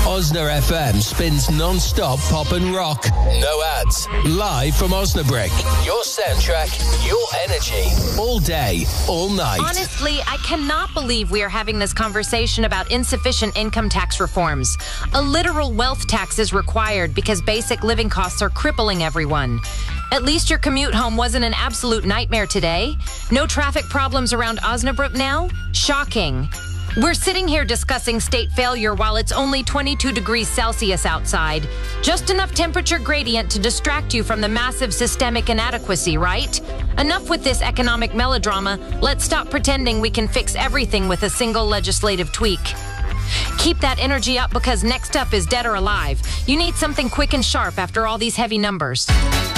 Osna FM spins non-stop pop and rock. No ads. Live from Osnabrück. Your soundtrack, your energy. All day, all night. Honestly, I cannot believe we are having this conversation about insufficient income tax reforms. A literal wealth tax is required because basic living costs are crippling everyone. At least your commute home wasn't an absolute nightmare today. No traffic problems around Osnabrück now? Shocking. We're sitting here discussing state failure while it's only 22 degrees Celsius outside. Just enough temperature gradient to distract you from the massive systemic inadequacy, right? Enough with this economic melodrama. Let's stop pretending we can fix everything with a single legislative tweak. Keep that energy up because next up is Dead or Alive. You need something quick and sharp after all these heavy numbers.